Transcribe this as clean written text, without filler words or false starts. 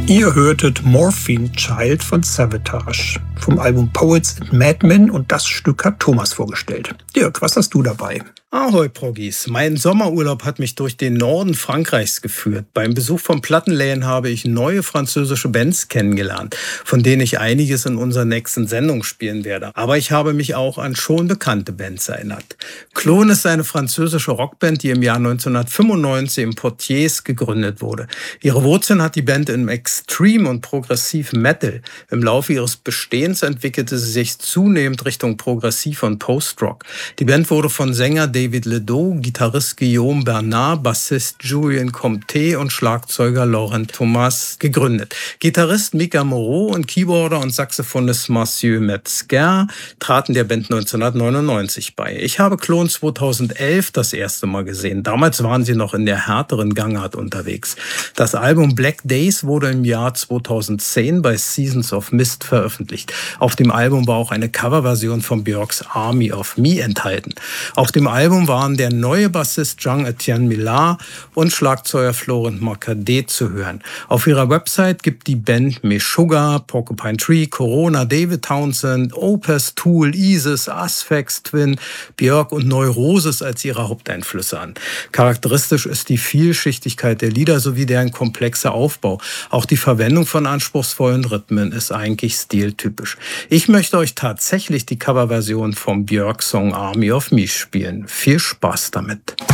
Ihr hörtet Morphine Child von Savatage vom Album Poets and Madmen und das Stück hat Thomas vorgestellt. Dirk, was hast du dabei? Ahoi, Proggis. Mein Sommerurlaub hat mich durch den Norden Frankreichs geführt. Beim Besuch von Plattenläden habe ich neue französische Bands kennengelernt, von denen ich einiges in unserer nächsten Sendung spielen werde. Aber ich habe mich auch an schon bekannte Bands erinnert. Clone ist eine französische Rockband, die im Jahr 1995 in Poitiers gegründet wurde. Ihre Wurzeln hat die Band im Extreme und Progressiv Metal. Im Laufe ihres Bestehens entwickelte sie sich zunehmend Richtung Progressiv und Post-Rock. Die Band wurde von Sänger David Ledoux, Gitarrist Guillaume Bernard, Bassist Julien Comté und Schlagzeuger Laurent Thomas gegründet. Gitarrist Mika Moreau und Keyboarder und Saxophonist Mathieu Metzger traten der Band 1999 bei. Ich habe Clone 2011 das erste Mal gesehen. Damals waren sie noch in der härteren Gangart unterwegs. Das Album Black Days wurde im Jahr 2010 bei Seasons of Mist veröffentlicht. Auf dem Album war auch eine Coverversion von Björks Army of Me enthalten. Auf dem Album waren der neue Bassist Jean-Etienne Millard und Schlagzeuger Florent Marcadet zu hören. Auf ihrer Website gibt die Band Meshuggah, Porcupine Tree, Corona, David Townsend, Opus, Tool, Isis, Asphyx Twin, Björk und Neurosis als ihre Haupteinflüsse an. Charakteristisch ist die Vielschichtigkeit der Lieder sowie deren komplexer Aufbau. Auch die Verwendung von anspruchsvollen Rhythmen ist eigentlich stiltypisch. Ich möchte euch tatsächlich die Coverversion vom Björk-Song Army of Me spielen. Viel Spaß damit.